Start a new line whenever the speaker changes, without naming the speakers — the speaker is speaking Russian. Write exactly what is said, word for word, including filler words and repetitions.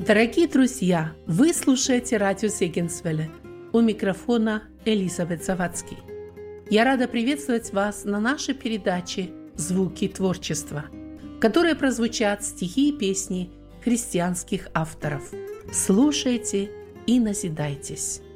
Дорогие друзья, вы слушаете радио Зегенсвелле. У микрофона Элизабет Завадский. Я рада приветствовать вас на нашей передаче «Звуки творчества», в которой прозвучат стихи и песни христианских авторов. Слушайте и назидайтесь.